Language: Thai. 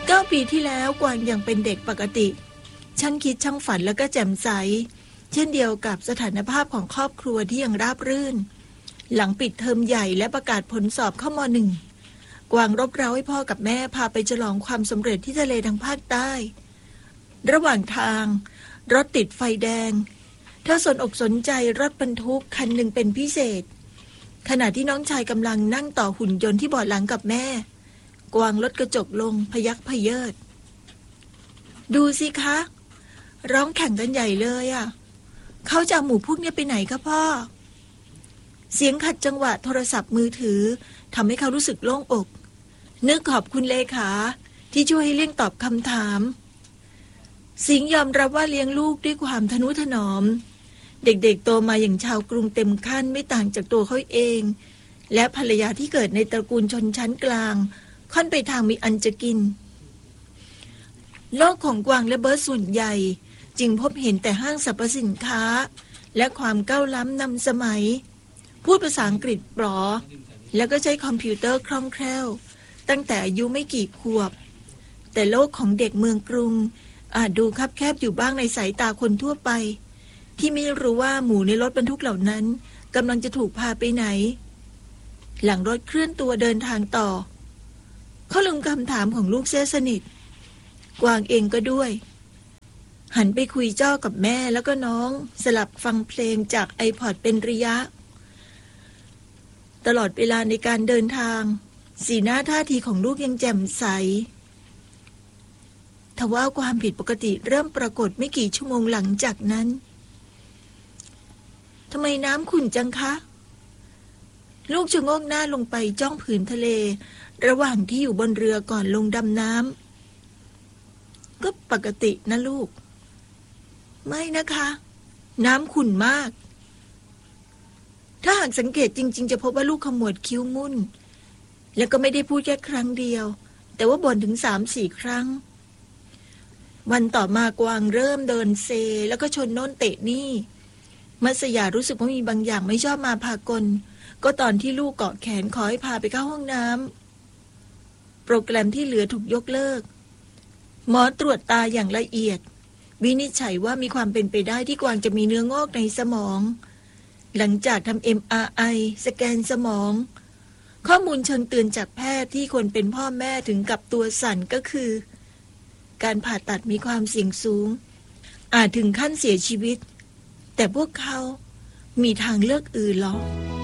9 ปีที่แล้วกวางยังเป็นเด็กปกติช่างคิดช่างฝันแล้วก็แจ่มใสเช่นเดียวกับสถานภาพของครอบครัวที่ยังราบรื่นหลังปิดเทอมใหญ่และประกาศผลสอบเข้าม.1 กวางรบเร้าให้พ่อกับแม่พาไปฉลองความสำเร็จที่ทะเลทางภาคใต้ระหว่างทางรถติดไฟแดงเธอสนอกสนใจรถบรรทุกคันหนึ่งเป็นพิเศษขณะที่น้องชายกำลังนั่งต่อหุ่นยนต์ที่เบาะหลังกับแม่กวางลดกระจกลงพยักพเยิดดูสิคะร้องแข่งกันใหญ่เลยอ่ะเขาจะเอาหมูพวกนี้ไปไหนคะพ่อเสียงขัดจังหวะโทรศัพท์มือถือทำให้เขารู้สึกโล่งอกนึกขอบคุณเลขาที่ช่วยให้เลี่ยงตอบคำถามสิงห์ยอมรับว่าเลี้ยงลูกด้วยความทนุถนอมเด็กๆโตมาอย่างชาวกรุงเต็มขั้นไม่ต่างจากตัวเขาเองและภรรยาที่เกิดในตระกูลชนชั้นกลางค่อนไปทางมีอันจะกินโลกของกวางและเบิร์ดส่วนใหญ่จึงพบเห็นแต่ห้างสรรพสินค้าและความก้าวล้ำนำสมัยพูดภาษาอังกฤษปลอแล้วก็ใช้คอมพิวเตอร์คล่องแคล่วตั้งแต่อายุไม่กี่ขวบแต่โลกของเด็กเมืองกรุงอาจดูคับแคบอยู่บ้างในสายตาคนทั่วไปที่ไม่รู้ว่าหมูในรถบรรทุกเหล่านั้นกำลังจะถูกพาไปไหนหลังรถเคลื่อนตัวเดินทางต่อเขาลืมคำถามของลูกเสียสนิทกวางเองก็ด้วยหันไปคุยจ้อกับแม่แล้วก็น้องสลับฟังเพลงจากไอพอดเป็นระยะตลอดเวลาในการเดินทางสีหน้าท่าทีของลูกยังแจ่มใสทว่าความผิดปกติเริ่มปรากฏไม่กี่ชั่วโมงหลังจากนั้นทำไมน้ำขุ่นจังคะลูกชะโงกหน้าลงไปจ้องผืนทะเลระหว่างที่อยู่บนเรือก่อนลงดำน้ำก็ปกตินะลูกไม่นะคะน้ำขุ่นมากถ้าหากสังเกตจริงๆจะพบว่าลูกขมวดคิ้วมุ่นแล้วก็ไม่ได้พูดแค่ครั้งเดียวแต่ว่าบ่นถึง 3-4 ครั้งวันต่อมากวางเริ่มเดินเซแล้วก็ชนโน่นเตะนี่มัสยารู้สึกว่ามีบางอย่างไม่ชอบมาพากลก็ตอนที่ลูกเกาะแขนขอให้พาไปเข้าห้องน้ำโปรแกรมที่เหลือถูกยกเลิกหมอตรวจตาอย่างละเอียดวินิจฉัยว่ามีความเป็นไปได้ที่กวางจะมีเนื้องอกในสมองหลังจากทำ MRI สแกนสมองข้อมูลเชิงเตือนจากแพทย์ที่คนเป็นพ่อแม่ถึงกับตัวสั่นก็คือการผ่าตัดมีความเสี่ยงสูงอาจถึงขั้นเสียชีวิตแต่พวกเขามีทางเลือกอื่นหรอ